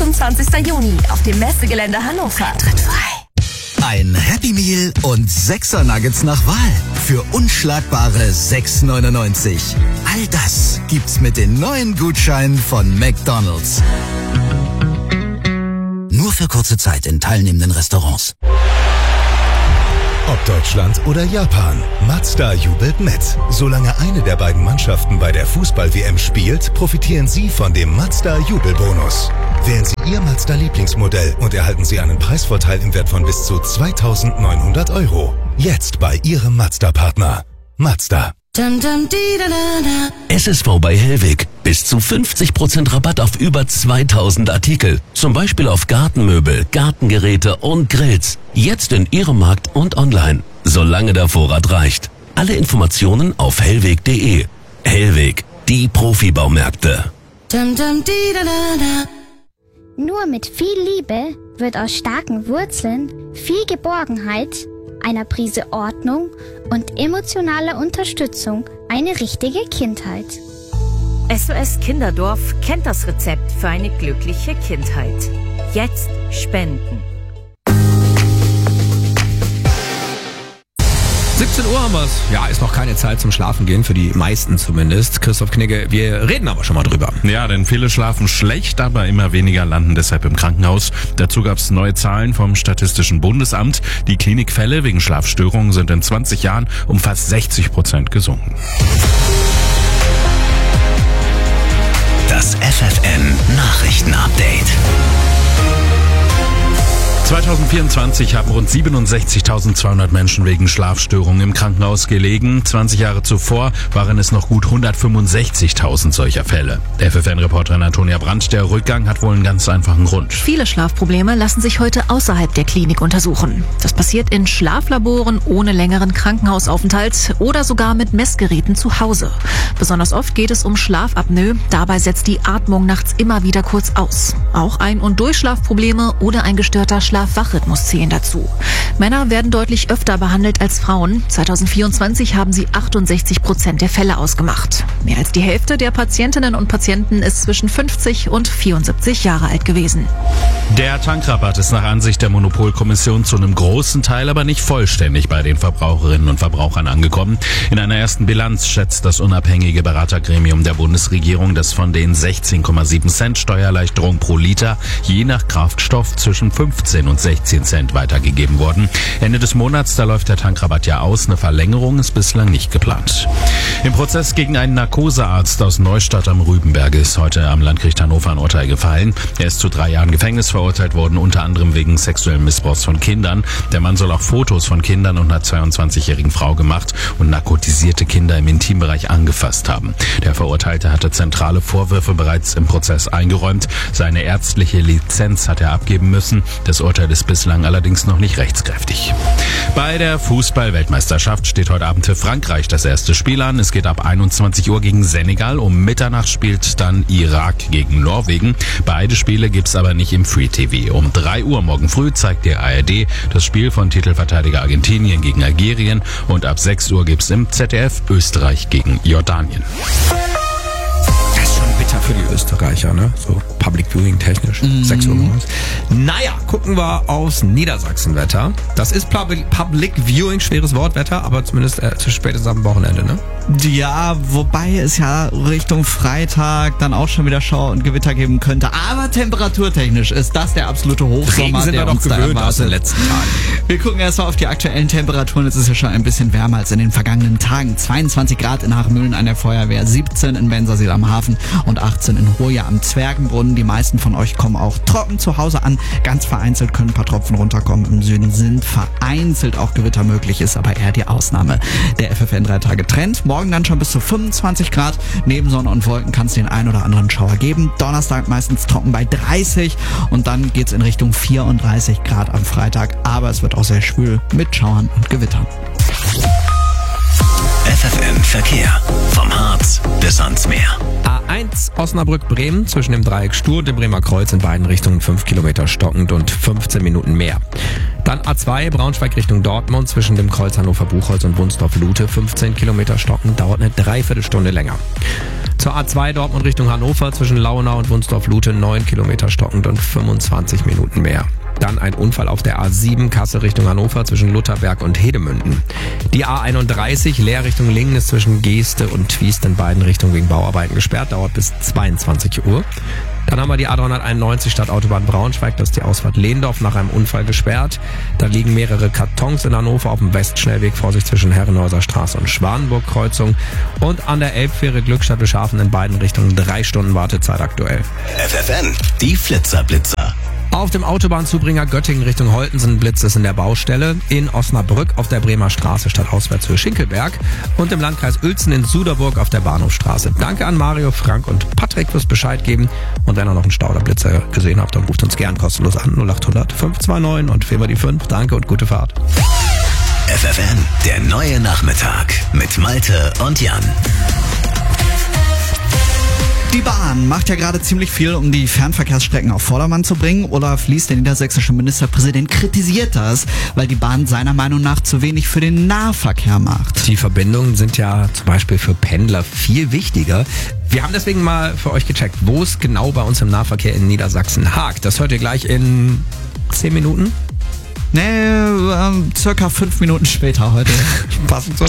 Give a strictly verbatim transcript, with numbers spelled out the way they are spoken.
achtundzwanzigsten Juni auf dem Messegelände Hannover. Tritt frei. Ein Happy Meal und sechser Nuggets nach Wahl für unschlagbare sechs neunundneunzig. All das gibt's mit den neuen Gutscheinen von McDonald's. Nur für kurze Zeit in teilnehmenden Restaurants. Ob Deutschland oder Japan, Mazda jubelt mit. Solange eine der beiden Mannschaften bei der Fußball-W M spielt, profitieren Sie von dem Mazda Jubelbonus. Wählen Sie Ihr Mazda-Lieblingsmodell und erhalten Sie einen Preisvorteil im Wert von bis zu zweitausendneunhundert Euro. Jetzt bei Ihrem Mazda-Partner. Mazda. S S V bei Hellweg. Bis zu fünfzig Prozent Rabatt auf über zweitausend Artikel. Zum Beispiel auf Gartenmöbel, Gartengeräte und Grills. Jetzt in Ihrem Markt und online. Solange der Vorrat reicht. Alle Informationen auf hellweg punkt de. Hellweg, die Profibaumärkte. Nur mit viel Liebe wird aus starken Wurzeln viel Geborgenheit, einer Prise Ordnung und emotionaler Unterstützung eine richtige Kindheit. S O S Kinderdorf kennt das Rezept für eine glückliche Kindheit. Jetzt spenden. siebzehn Uhr haben wir's. Ja, ist noch keine Zeit zum Schlafen gehen, für die meisten zumindest. Christoph Knigge, wir reden aber schon mal drüber. Ja, denn viele schlafen schlecht, aber immer weniger landen deshalb im Krankenhaus. Dazu gab's neue Zahlen vom Statistischen Bundesamt. Die Klinikfälle wegen Schlafstörungen sind in zwanzig Jahren um fast sechzig Prozent gesunken. Das F F N Nachrichtenupdate. zweitausendvierundzwanzig haben rund siebenundsechzigtausendzweihundert Menschen wegen Schlafstörungen im Krankenhaus gelegen. zwanzig Jahre zuvor waren es noch gut hundertfünfundsechzigtausend solcher Fälle. F F N-Reporterin Antonia Brandt, der Rückgang hat wohl einen ganz einfachen Grund. Viele Schlafprobleme lassen sich heute außerhalb der Klinik untersuchen. Das passiert in Schlaflaboren ohne längeren Krankenhausaufenthalt oder sogar mit Messgeräten zu Hause. Besonders oft geht es um Schlafapnoe. Dabei setzt die Atmung nachts immer wieder kurz aus. Auch Ein- und Durchschlafprobleme oder ein gestörter Schlaf-Wach-Rhythmus zählen dazu. Männer werden deutlich öfter behandelt als Frauen. zweitausendvierundzwanzig haben sie achtundsechzig Prozent der Fälle ausgemacht. Mehr als die Hälfte der Patientinnen und Patienten ist zwischen fünfzig und vierundsiebzig Jahre alt gewesen. Der Tankrabatt ist nach Ansicht der Monopolkommission zu einem großen Teil, aber nicht vollständig bei den Verbraucherinnen und Verbrauchern angekommen. In einer ersten Bilanz schätzt das unabhängige Beratergremium der Bundesregierung, dass von den sechzehn Komma sieben Cent Steuererleichterung pro Liter je nach Kraftstoff zwischen fünfzehn und sechzehn Cent weitergegeben worden. Ende des Monats, da läuft der Tankrabatt ja aus. Eine Verlängerung ist bislang nicht geplant. Im Prozess gegen einen Narkosearzt aus Neustadt am Rübenberg ist heute am Landgericht Hannover ein Urteil gefallen. Er ist zu drei Jahren Gefängnis verurteilt worden, unter anderem wegen sexuellen Missbrauchs von Kindern. Der Mann soll auch Fotos von Kindern und einer zweiundzwanzigjährigen Frau gemacht und narkotisierte Kinder im Intimbereich angefasst haben. Der Verurteilte hatte zentrale Vorwürfe bereits im Prozess eingeräumt. Seine ärztliche Lizenz hat er abgeben müssen. Das Urteil ist bislang allerdings noch nicht rechtskräftig. Bei der Fußball-Weltmeisterschaft steht heute Abend für Frankreich das erste Spiel an. Es geht ab einundzwanzig Uhr gegen Senegal. Um Mitternacht spielt dann Irak gegen Norwegen. Beide Spiele gibt's aber nicht im Free-T V. Um drei Uhr morgen früh zeigt der A R D das Spiel von Titelverteidiger Argentinien gegen Algerien. Und ab sechs Uhr gibt's im Z D F Österreich gegen Jordanien. Das ist schon bitter für die Österreicher, ne? So Public Viewing technisch. Mm. sechs Uhr morgens. Naja, gucken wir aufs Niedersachsenwetter. Das ist Public, Public Viewing, schweres Wortwetter, aber zumindest äh, spätestens am Wochenende, ne? Ja, wobei es ja Richtung Freitag dann auch schon wieder Schauer und Gewitter geben könnte. Aber temperaturtechnisch ist das der absolute Hochsommer, Regen sind der wir uns doch da gewöhnt erwartet. aus den letzten Tagen. Wir gucken erstmal auf die aktuellen Temperaturen. Es ist ja schon ein bisschen wärmer als in den vergangenen Tagen. zweiundzwanzig Grad in Hachmühlen an der Feuerwehr, siebzehn in Bensersiel am Hafen und achtzehn in Hoja am Zwergenbrunnen. Die meisten von euch kommen auch trocken zu Hause an. Ganz vereinzelt können ein paar Tropfen runterkommen. Im Süden sind vereinzelt auch Gewitter möglich, ist aber eher die Ausnahme. Der F F N drei Tage Trend. Morgen dann schon bis zu fünfundzwanzig Grad. Neben Sonne und Wolken kann es den ein oder anderen Schauer geben. Donnerstag meistens trocken bei dreißig und dann geht's in Richtung vierunddreißig Grad am Freitag. Aber es wird auch sehr schwül mit Schauern und Gewittern. F F N Verkehr. Vom Harz bis ans Meer. A eins Osnabrück-Bremen zwischen dem Dreieck Stur und dem Bremer Kreuz in beiden Richtungen fünf Kilometer stockend und fünfzehn Minuten mehr. Dann A zwei Braunschweig Richtung Dortmund zwischen dem Kreuz Hannover-Buchholz und Wunsdorf-Lute fünfzehn Kilometer stockend, dauert eine Dreiviertelstunde länger. Zur A zwei Dortmund Richtung Hannover zwischen Launau und Wunsdorf-Lute neun Kilometer stockend und fünfundzwanzig Minuten mehr. Dann ein Unfall auf der A sieben Kassel Richtung Hannover zwischen Lutherberg und Hedemünden. Die A einunddreißig Leer Richtung Lingen ist zwischen Geeste und Twiest in beiden Richtungen wegen Bauarbeiten gesperrt, dauert bis zweiundzwanzig Uhr. Dann haben wir die A dreihunderteinundneunzig Stadtautobahn Braunschweig, das ist die Ausfahrt Lehndorf nach einem Unfall gesperrt. Da liegen mehrere Kartons in Hannover auf dem Westschnellweg, Vorsicht zwischen Herrenhäuser Straße und Schwanenburg-Kreuzung. Und an der Elbfähre Glückstadt Beschafen in beiden Richtungen drei Stunden Wartezeit aktuell. F F N, die Flitzer-Blitzer. Auf dem Autobahnzubringer Göttingen Richtung Holtensen blitzt es in der Baustelle. In Osnabrück auf der Bremer Straße statt Auswärtshöhe Schinkelberg. Und im Landkreis Uelzen in Suderburg auf der Bahnhofstraße. Danke an Mario, Frank und Patrick fürs Bescheid geben. Und wenn ihr noch einen Stau oder Blitzer gesehen habt, dann ruft uns gern kostenlos an. null acht hundert fünf zwei neun und viermal die fünf. Danke und gute Fahrt. F F N, der neue Nachmittag mit Malte und Jan. Die Bahn macht ja gerade ziemlich viel, um die Fernverkehrsstrecken auf Vordermann zu bringen. Olaf Lies, der niedersächsische Ministerpräsident, kritisiert das, weil die Bahn seiner Meinung nach zu wenig für den Nahverkehr macht. Die Verbindungen sind ja zum Beispiel für Pendler viel wichtiger. Wir haben deswegen mal für euch gecheckt, wo es genau bei uns im Nahverkehr in Niedersachsen hakt. Das hört ihr gleich in zehn Minuten. Nee, ähm, circa fünf Minuten später heute. Passend zur